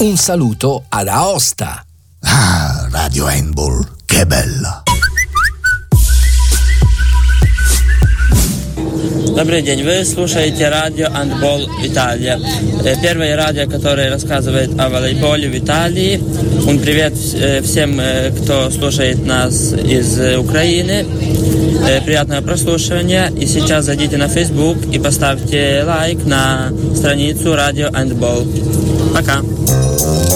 Un saluto ad Aosta. Ah, Radio Handball, che bella! Добрый день, вы слушаете радио Handball Италия. Первое радио, которое рассказывает о волейболе в Италии. Привет всем, кто слушает нас из Украины. Приятного прослушивания. И сейчас зайдите на Facebook и поставьте лайк на страницу радио Handball. Пока.